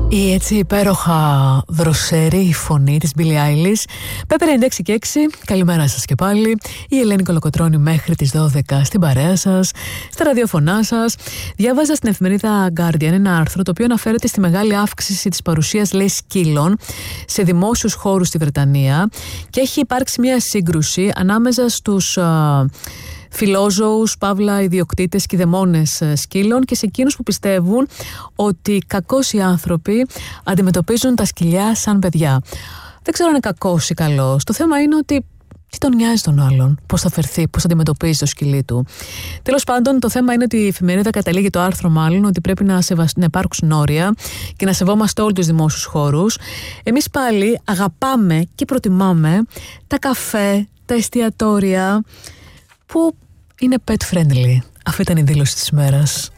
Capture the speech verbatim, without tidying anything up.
Η έτσι υπέροχα δροσερή φωνή της Billie Eilish. Pepper ενενήντα έξι και έξι, καλημέρα σας και πάλι. Η Ελένη Κολοκοτρώνη μέχρι τις δώδεκα στην παρέα σας, στα ραδιοφωνά σας. Διάβαζα στην εφημερίδα Guardian ένα άρθρο το οποίο αναφέρεται στη μεγάλη αύξηση της παρουσίας, λέει, σκύλων σε δημόσιους χώρους στη Βρετανία και έχει υπάρξει μια σύγκρουση ανάμεσα στους α, φιλόζωους, παύλα ιδιοκτήτες και δαιμόνες σκύλων και σε εκείνους που πιστεύουν ότι κακώς οι άνθρωποι αντιμετωπίζουν τα σκυλιά σαν παιδιά. Δεν ξέρω αν είναι κακός ή καλός. Το θέμα είναι ότι τι τον νοιάζει τον άλλον, πώς θα φερθεί, πώς θα αντιμετωπίζει το σκυλί του. Τέλος πάντων, το θέμα είναι ότι η εφημερίδα καταλήγει, το άρθρο μάλλον, ότι πρέπει να, σεβασ... να υπάρξουν όρια και να σεβόμαστε όλους τους δημόσιους χώρους. Εμείς πάλι αγαπάμε και προτιμάμε τα καφέ, τα εστιατόρια που είναι pet friendly. Αυτή ήταν η δήλωση της ημέρας.